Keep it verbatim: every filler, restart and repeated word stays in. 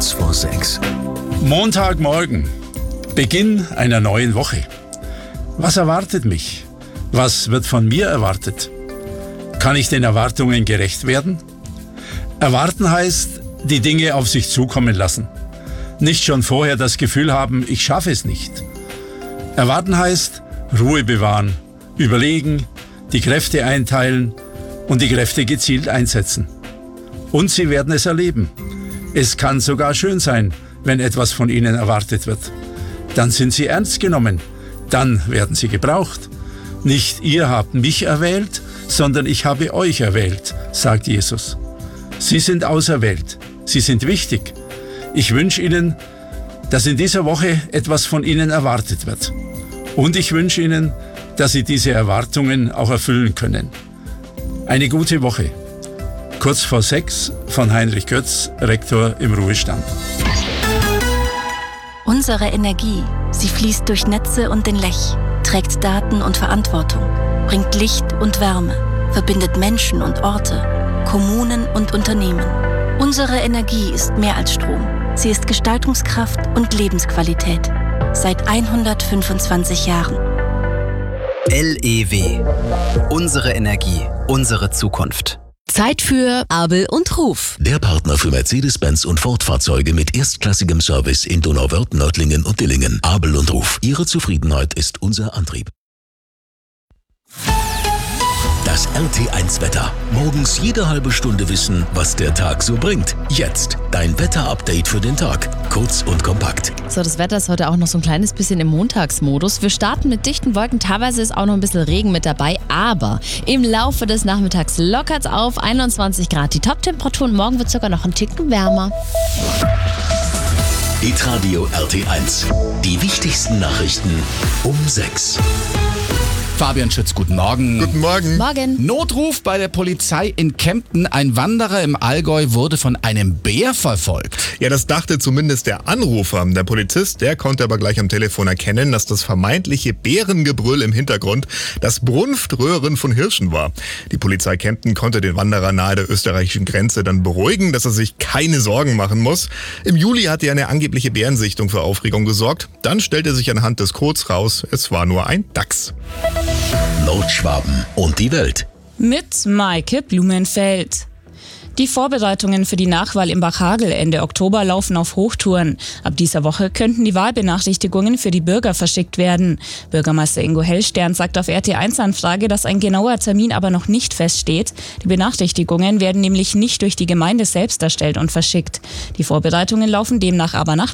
Kurz vor sechs. Montagmorgen. Beginn einer neuen Woche. Was erwartet mich? Was wird von mir erwartet? Kann ich den Erwartungen gerecht werden? Erwarten heißt, die Dinge auf sich zukommen lassen. Nicht schon vorher das Gefühl haben, ich schaffe es nicht. Erwarten heißt, Ruhe bewahren, überlegen, die Kräfte einteilen und die Kräfte gezielt einsetzen. Und Sie werden es erleben. Es kann sogar schön sein, wenn etwas von Ihnen erwartet wird. Dann sind Sie ernst genommen. Dann werden Sie gebraucht. Nicht ihr habt mich erwählt, sondern ich habe euch erwählt, sagt Jesus. Sie sind auserwählt. Sie sind wichtig. Ich wünsche Ihnen, dass in dieser Woche etwas von Ihnen erwartet wird. Und ich wünsche Ihnen, dass Sie diese Erwartungen auch erfüllen können. Eine gute Woche. Kurz vor sechs von Heinrich Götz, Rektor im Ruhestand. Unsere Energie, sie fließt durch Netze und den Lech, trägt Daten und Verantwortung, bringt Licht und Wärme, verbindet Menschen und Orte, Kommunen und Unternehmen. Unsere Energie ist mehr als Strom. Sie ist Gestaltungskraft und Lebensqualität. Seit hundertfünfundzwanzig Jahren. L E W. Unsere Energie, unsere Zukunft. Zeit für Abel und Ruf. Der Partner für Mercedes-Benz und Ford-Fahrzeuge mit erstklassigem Service in Donauwörth, Nördlingen und Dillingen. Abel und Ruf. Ihre Zufriedenheit ist unser Antrieb. Das R T eins Wetter. Morgens jede halbe Stunde wissen, was der Tag so bringt. Jetzt dein Wetter-Update für den Tag. Kurz und kompakt. So, das Wetter ist heute auch noch so ein kleines bisschen im Montagsmodus. Wir starten mit dichten Wolken. Teilweise ist auch noch ein bisschen Regen mit dabei. Aber im Laufe des Nachmittags lockert es auf. einundzwanzig Grad die Top-Temperatur. Und morgen wird es sogar noch ein Ticken wärmer. Hitradio R T eins. Die wichtigsten Nachrichten um sechs. Fabian Schütz, guten Morgen. Guten Morgen. Morgen. Notruf bei der Polizei in Kempten. Ein Wanderer im Allgäu wurde von einem Bär verfolgt. Ja, das dachte zumindest der Anrufer. Der Polizist, der konnte aber gleich am Telefon erkennen, dass das vermeintliche Bärengebrüll im Hintergrund das Brunftröhren von Hirschen war. Die Polizei Kempten konnte den Wanderer nahe der österreichischen Grenze dann beruhigen, dass er sich keine Sorgen machen muss. Im Juli hatte ja eine angebliche Bärensichtung für Aufregung gesorgt. Dann stellte sich anhand des Codes raus, es war nur ein Dachs. Nordschwaben und die Welt. Mit Maike Blumenfeld. Die Vorbereitungen für die Nachwahl im Bachhagel Ende Oktober laufen auf Hochtouren. Ab dieser Woche könnten die Wahlbenachrichtigungen für die Bürger verschickt werden. Bürgermeister Ingo Hellstern sagt auf R T eins Anfrage, dass ein genauer Termin aber noch nicht feststeht. Die Benachrichtigungen werden nämlich nicht durch die Gemeinde selbst erstellt und verschickt. Die Vorbereitungen laufen demnach aber nach